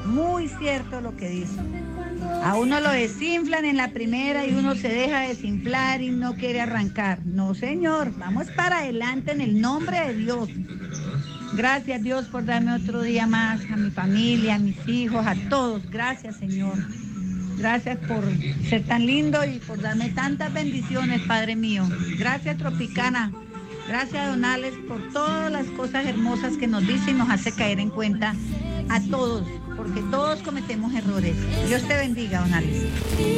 muy cierto lo que dice. A uno lo desinflan en la primera y uno se deja desinflar y no quiere arrancar. No, señor, vamos para adelante en el nombre de Dios. Gracias, Dios, por darme otro día más, a mi familia, a mis hijos, a todos. Gracias, Señor. Gracias por ser tan lindo y por darme tantas bendiciones, Padre mío. Gracias, Tropicana. Gracias, don Alex, por todas las cosas hermosas que nos dice y nos hace caer en cuenta a todos, porque todos cometemos errores. Dios te bendiga, don Alex.